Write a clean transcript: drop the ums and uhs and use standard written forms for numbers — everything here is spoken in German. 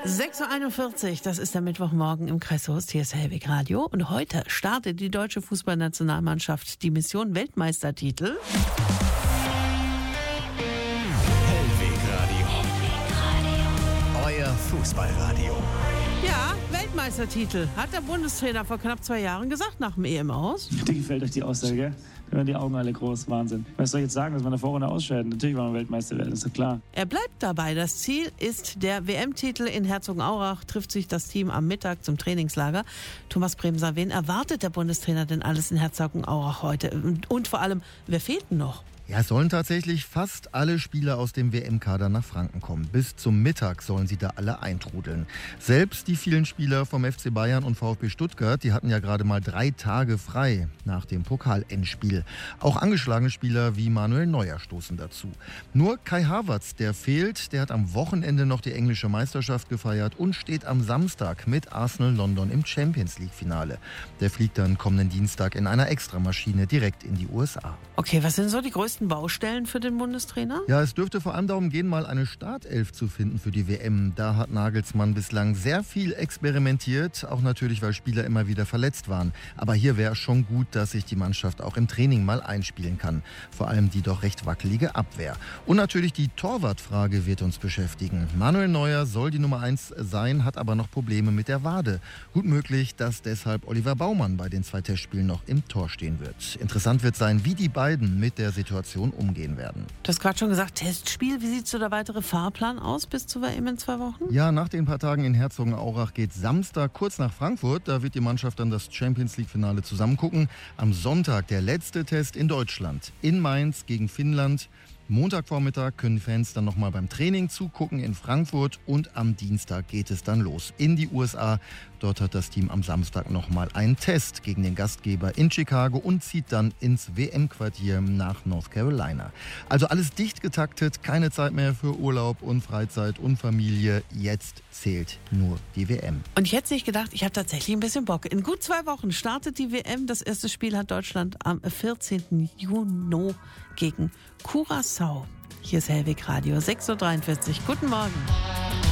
6.41 Uhr, das ist der Mittwochmorgen im Kreishost. Hier ist Hellwig Radio. Und heute startet die deutsche Fußballnationalmannschaft die Mission Weltmeistertitel. Hellwig Radio. Euer Fußballradio. Ja, Weltmeistertitel, hat der Bundestrainer vor knapp 2 Jahren gesagt nach dem EM-Aus. Dir gefällt euch die Aussage, gell? Da werden die Augen alle groß, Wahnsinn. Was soll ich jetzt sagen, dass wir in der Vorrunde ausscheiden? Natürlich wollen wir Weltmeister werden, ist doch klar. Er bleibt dabei. Das Ziel ist der WM-Titel in Herzogenaurach. Trifft sich das Team am Mittag zum Trainingslager. Thomas Bremser, wen erwartet der Bundestrainer denn alles in Herzogenaurach heute? Und vor allem, wer fehlt denn noch? Ja, es sollen tatsächlich fast alle Spieler aus dem WM-Kader nach Franken kommen. Bis zum Mittag sollen sie da alle eintrudeln. Selbst die vielen Spieler vom FC Bayern und VfB Stuttgart, die hatten ja gerade mal 3 Tage frei nach dem Pokal-Endspiel. Auch angeschlagene Spieler wie Manuel Neuer stoßen dazu. Nur Kai Havertz, der fehlt, der hat am Wochenende noch die englische Meisterschaft gefeiert und steht am Samstag mit Arsenal London im Champions-League-Finale. Der fliegt dann kommenden Dienstag in einer Extramaschine direkt in die USA. Okay, was sind so die größten Baustellen für den Bundestrainer? Ja, es dürfte vor allem darum gehen, mal eine Startelf zu finden für die WM. Da hat Nagelsmann bislang sehr viel experimentiert, auch natürlich, weil Spieler immer wieder verletzt waren. Aber hier wäre schon gut, dass sich die Mannschaft auch im Training mal einspielen kann. Vor allem die doch recht wackelige Abwehr. Und natürlich die Torwartfrage wird uns beschäftigen. Manuel Neuer soll die Nummer 1 sein, hat aber noch Probleme mit der Wade. Gut möglich, dass deshalb Oliver Baumann bei den 2 Testspielen noch im Tor stehen wird. Interessant wird sein, wie die beiden mit der Situation umgehen werden. Du hast gerade schon gesagt, Testspiel. Wie sieht so der weitere Fahrplan aus bis zur WM in 2 Wochen? Ja, nach den paar Tagen in Herzogenaurach geht Samstag kurz nach Frankfurt. Da wird die Mannschaft dann das Champions-League-Finale zusammen gucken. Am Sonntag der letzte Test in Deutschland. In Mainz gegen Finnland. Montagvormittag können Fans dann nochmal beim Training zugucken in Frankfurt und am Dienstag geht es dann los in die USA. Dort hat das Team am Samstag nochmal einen Test gegen den Gastgeber in Chicago und zieht dann ins WM-Quartier nach North Carolina. Also alles dicht getaktet, keine Zeit mehr für Urlaub und Freizeit und Familie. Jetzt zählt nur die WM. Und ich hätte nicht gedacht, ich habe tatsächlich ein bisschen Bock. In gut 2 Wochen startet die WM. Das erste Spiel hat Deutschland am 14. Juni gegen Curaçao. Hier ist Hellwig Radio, 6.43 Uhr. Guten Morgen.